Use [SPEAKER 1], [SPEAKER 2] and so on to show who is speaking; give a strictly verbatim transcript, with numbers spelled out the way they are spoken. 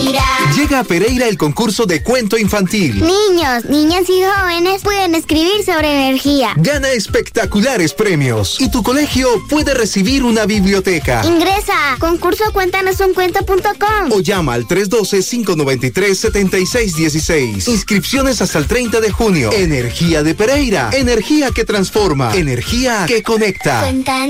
[SPEAKER 1] Pereira.
[SPEAKER 2] Llega a Pereira el concurso de cuento infantil.
[SPEAKER 1] Niños, niñas y jóvenes pueden escribir sobre energía.
[SPEAKER 2] Gana espectaculares premios y tu colegio puede recibir una biblioteca.
[SPEAKER 1] Ingresa a concurso cuéntanos un cuento punto com
[SPEAKER 2] o llama al tres uno dos, cinco nueve tres, siete seis uno seis. Inscripciones hasta el treinta de junio. Energía de Pereira. Energía que transforma. Energía que conecta.
[SPEAKER 1] Cuéntanos.